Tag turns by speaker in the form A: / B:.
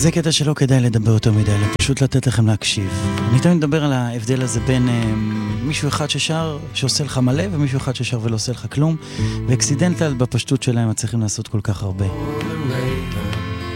A: זה קטע שלא כדאי לדבר יותר מדי, אלא פשוט לתת לכם להקשיב. אני תמיד מדבר על ההבדל הזה בין מישהו אחד ששר שעושה לך מלא, ומישהו אחד ששר ולא עושה לך כלום, ואקסידנטל בפשטות שלהם מצליחים לעשות כל כך הרבה.